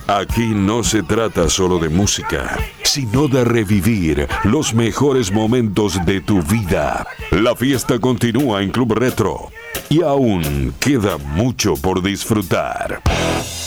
Aquí no se trata solo de música, sino de revivir los mejores momentos de tu vida. La fiesta continúa en Club Retro y aún queda mucho por disfrutar.